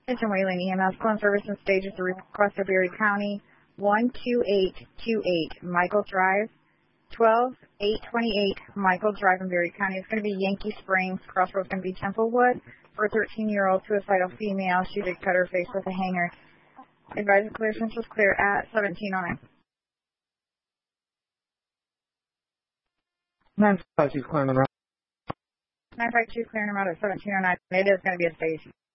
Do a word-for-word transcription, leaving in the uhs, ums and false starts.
Attention Wayland E M S, call service and stages to request of Berry County, one two eight two eight Michael Drive, twelve eight twenty-eight Michael Drive in Berry County. It's going to be Yankee Springs. Crossroads going to be Templewood for a thirteen-year-old suicidal female. She did cut her face with a hanger. Advised clear since was clear at seventeen oh nine. nine five two clearing the route. nine five two clearing them out at seventeen oh nine. It is going to be a stage.